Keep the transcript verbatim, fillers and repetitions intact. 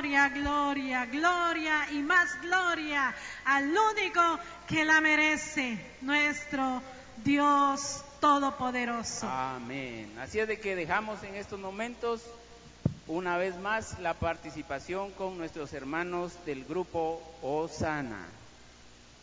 gloria, gloria, gloria y más gloria al único que la merece, nuestro Dios Todopoderoso. Amén. Así es de que dejamos en estos momentos una vez más la participación con nuestros hermanos del grupo Osana.